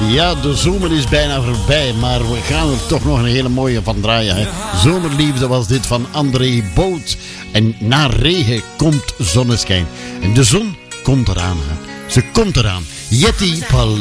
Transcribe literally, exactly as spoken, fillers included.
Ja, de zomer is bijna voorbij, maar we gaan er toch nog een hele mooie van draaien. Hè? Zomerliefde was dit van André Boot. En na regen komt zonneschijn. En de zon komt eraan. Hè? Ze komt eraan. Jetty Palau.